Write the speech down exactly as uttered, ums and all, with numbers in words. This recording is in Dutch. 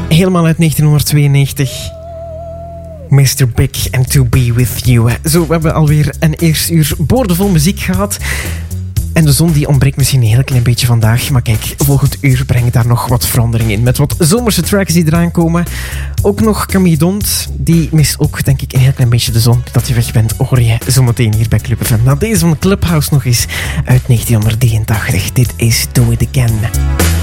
Helemaal uit negentienhonderdtweeënnegentig. mister Big and To Be With You. Zo, we hebben alweer een eerste uur boordevol muziek gehad. En de zon die ontbreekt misschien een heel klein beetje vandaag. Maar kijk, volgend uur breng ik daar nog wat verandering in. Met wat zomerse tracks die eraan komen. Ook nog Camille Dont. Die mist ook, denk ik, een heel klein beetje de zon. Dat je weg bent, hoor je zometeen hier bij Club F M. Nou, deze van Clubhouse nog eens uit negentienhonderddrieëntachtig. Dit is Do It Again.